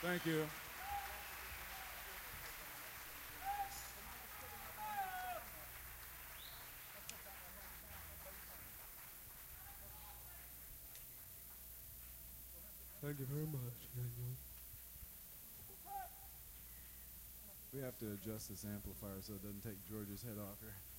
Thank you. Thank you very much, Daniel. We have to adjust this amplifier so it doesn't take George's head off here.